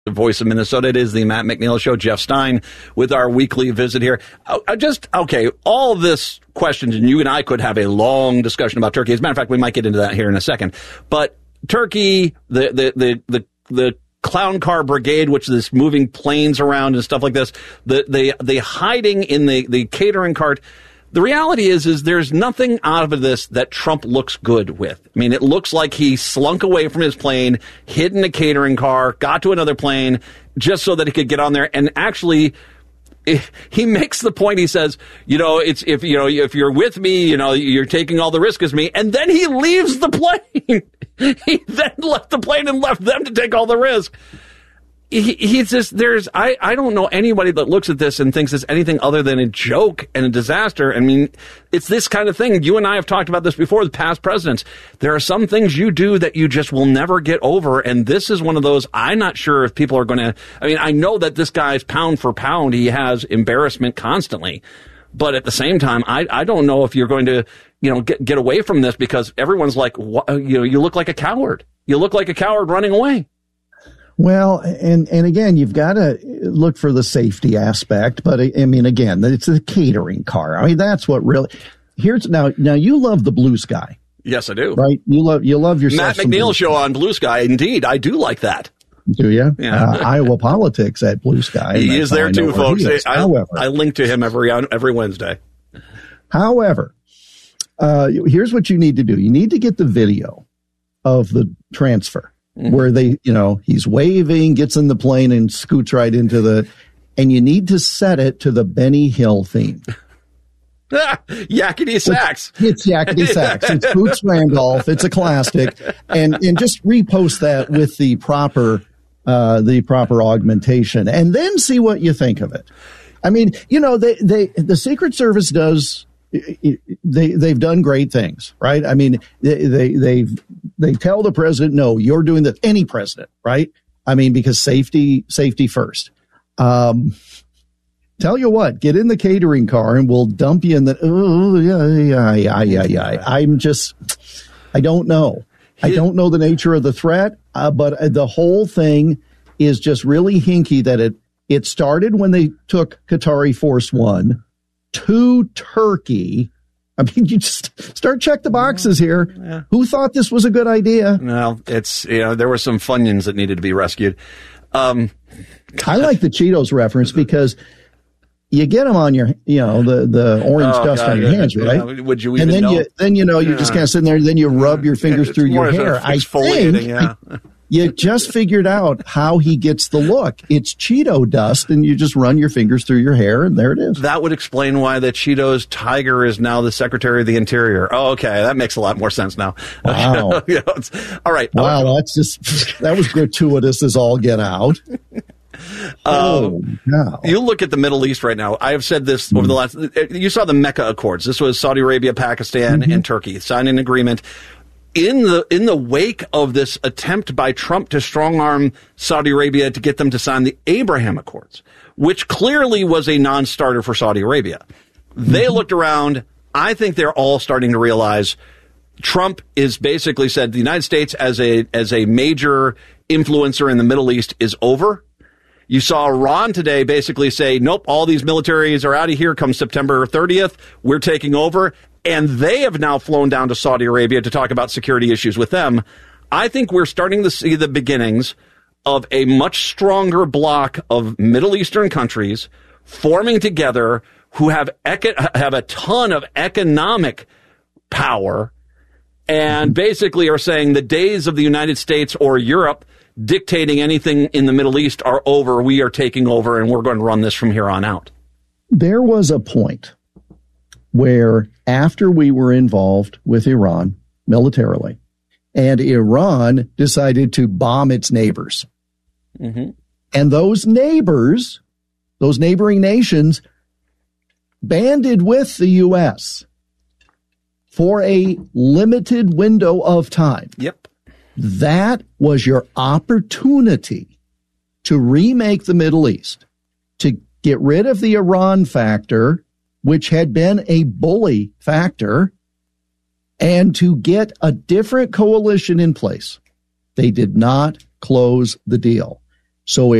The voice of Minnesota. It is the Matt McNeil Show. Jeff Stein with our weekly visit here. All this questions, and you and I could have a long discussion about Turkey. As a matter of fact, we might get into that here in a second. But Turkey, the clown car brigade, which is moving planes around and stuff like this, the hiding in the catering cart. The reality is there's nothing out of this that Trump looks good with. I mean, it looks like he slunk away from his plane, hid in a catering car, got to another plane just so that he could get on there. And actually, he makes the point. He says, if you're with me, you're taking all the risk as me. And then he leaves the plane. He then left the plane and left them to take all the risk. He's just, I don't know anybody that looks at this and thinks it's anything other than a joke and a disaster. I mean, it's this kind of thing. You and I have talked about this before with past presidents. There are some things you do that you just will never get over. And this is one of those. I'm not sure if people are going to, I know that this guy's pound for pound, he has embarrassment constantly. But at the same time, I don't know if you're going to, get away from this because everyone's like, you look like a coward. You look like a coward running away. Well, and again, you've got to look for the safety aspect. But again, it's a catering car. That's what really. Now you love the blue sky. Yes, I do. Right? You love yourself. Matt McNeil Show on Blue Sky. Indeed, I do like that. Do you? Yeah. Iowa Politics at Blue Sky. He is there too, folks. I link to him every Wednesday. However, here's what you need to do. You need to get the video of the transfer. Mm-hmm. Where he's waving, gets in the plane and scoots right into and you need to set it to the Benny Hill theme. Yakety sax. It's yakety sax. It's Boots Randolph. It's a classic. And just repost that with the proper augmentation and then see what you think of it. The Secret Service does. They've done great things, right? They tell the president, no, you're doing that. Any president, right? Because safety first. Tell you what, get in the catering car and we'll dump you in the. Oh yeah. I don't know. I don't know the nature of the threat, but the whole thing is just really hinky. That it started when they took Qatari Force One to Turkey. You just check the boxes here. Yeah. Who thought this was a good idea? No, it's, there were some Funyuns that needed to be rescued. I like the Cheetos reference because you get them on your, the orange dust on your hands, right? Yeah. Would you even know? You just kind of sit there and then you rub your fingers through your hair. I think you just figured out how he gets the look. It's Cheeto dust, and you just run your fingers through your hair, and there it is. That would explain why the Cheetos tiger is now the Secretary of the Interior. Oh, okay. That makes a lot more sense now. Wow. All right. Wow, that was gratuitous as all get out. You look at the Middle East right now. I have said this over the last. You saw the Mecca Accords. This was Saudi Arabia, Pakistan, and Turkey signed an agreement. In the wake of this attempt by Trump to strong-arm Saudi Arabia to get them to sign the Abraham Accords, which clearly was a non-starter for Saudi Arabia, they looked around. I think they're all starting to realize Trump is basically said the United States as a major influencer in the Middle East is over. You saw Iran today basically say, nope, all these militaries are out of here come September 30th. We're taking over. And they have now flown down to Saudi Arabia to talk about security issues with them. I think we're starting to see the beginnings of a much stronger block of Middle Eastern countries forming together who have a ton of economic power and basically are saying the days of the United States or Europe dictating anything in the Middle East are over. We are taking over and we're going to run this from here on out. There was a point where after we were involved with Iran militarily, and Iran decided to bomb its neighbors. Mm-hmm. And those neighboring nations, banded with the U.S. for a limited window of time. Yep. That was your opportunity to remake the Middle East, to get rid of the Iran factor, which had been a bully factor, and to get a different coalition in place. They did not close the deal. So